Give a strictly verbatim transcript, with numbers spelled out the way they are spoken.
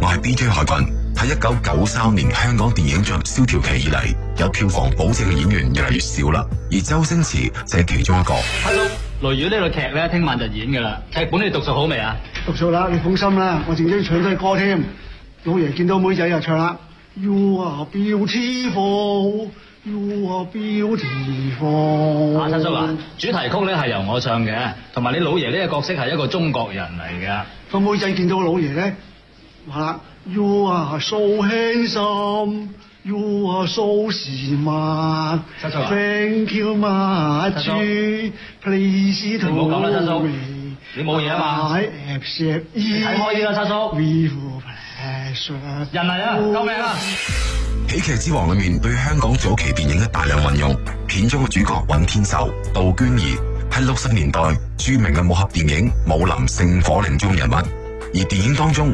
係 B J 海軍，喺一九九三年香港電影獎蕭條期以嚟，有票房保證嘅演員越嚟越少啦，而周星馳就係其中一個。 阿叔，雷雨呢個劇咧，聽晚就演噶啦。劇本你讀熟好未啊？ 讀熟啦，你放心啦，我正經唱咗歌添。老爺見到妹仔就唱啦 ，You are beautiful, you are beautiful。 阿七叔啊，主題曲咧係由我唱嘅，同埋你老爺呢個角色係一個中國人嚟嘅。 個妹仔見到老爺咧，話啦 ，You are so handsome, you are so smart。 七叔啊 ，Thank you much, please to me。 唔好咁啦，七叔，你冇嘢啊嘛？ 你睇開啲啦，七叔。人嚟啊！救命啊！ 喜劇之王裏面對香港早期電影嘅大量運用，片中嘅主角尹天仇、杜娟兒係六十年代著名嘅武俠電影《武林聖火令》中人物，而電影當中